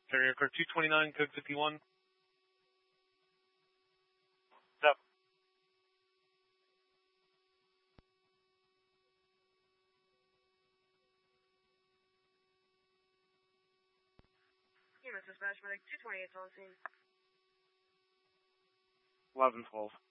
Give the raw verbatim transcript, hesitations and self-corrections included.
Carrier car two twenty-nine, code fifty-one. What's up? Unit dispatch medic two twenty-eight on scene. eleven twelve.